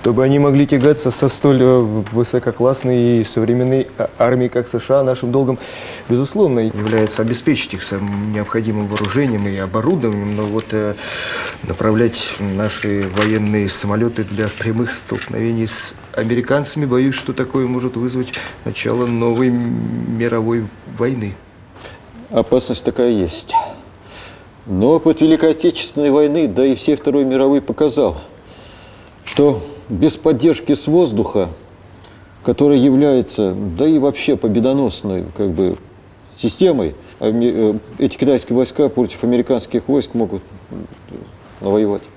Чтобы они могли тягаться со столь высококлассной и современной армией, как США, нашим долгом, безусловно, является обеспечить их самым необходимым вооружением и оборудованием, но вот направлять наши военные самолеты для прямых столкновений с американцами, боюсь, что такое может вызвать начало новой мировой войны. Опасность такая есть. Но опыт Великой Отечественной войны, да и всей Второй мировой показал, что без поддержки с воздуха, которая является, да и вообще победоносной системой, эти китайские войска против американских войск могут навоевать.